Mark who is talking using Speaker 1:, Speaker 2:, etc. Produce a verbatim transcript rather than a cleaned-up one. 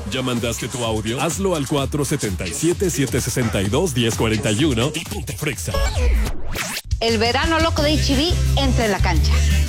Speaker 1: ¿Ya mandaste tu audio? Hazlo al cuatro siete siete, siete seis dos, uno cero cuatro uno y ponte Frexa.
Speaker 2: El verano loco de H E B entra en la cancha.